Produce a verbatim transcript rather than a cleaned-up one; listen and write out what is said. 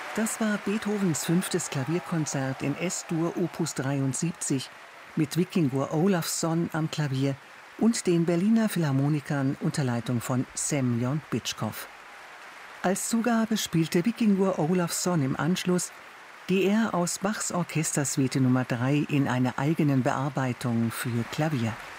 Das war Beethovens fünftes Klavierkonzert in S-Dur Opus dreiundsiebzig mit Wikingur Olafsson am Klavier und den Berliner Philharmonikern unter Leitung von Semjon Bitschkow. Als Zugabe spielte Wikingur Olafsson im Anschluss, die er aus Bachs Orchestersuite Nummer drei in einer eigenen Bearbeitung für Klavier.